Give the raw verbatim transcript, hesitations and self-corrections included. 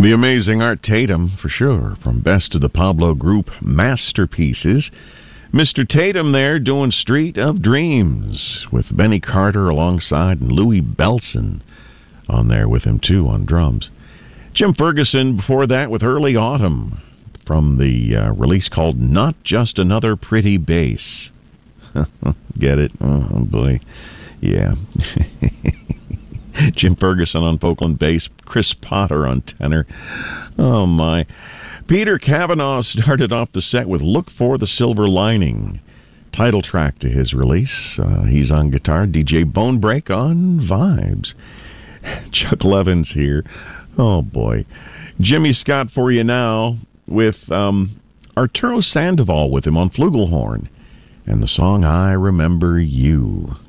The amazing Art Tatum, for sure, from Best of the Pablo Group Masterpieces. Mister Tatum there doing Street of Dreams with Benny Carter alongside and Louis Bellson on there with him too on drums. Jim Ferguson before that with Early Autumn from the uh, release called Not Just Another Pretty Bass. Get it? Oh, boy. Yeah. Jim Ferguson on vocal and bass, Chris Potter on tenor. Oh, my. Peter Cavanaugh started off the set with Look for the Silver Lining, title track to his release. Uh, he's on guitar. D J Bonebreak on vibes. Chuck Levin's here. Oh, boy. Jimmy Scott for you now with um, Arturo Sandoval with him on flugelhorn and the song I Remember You.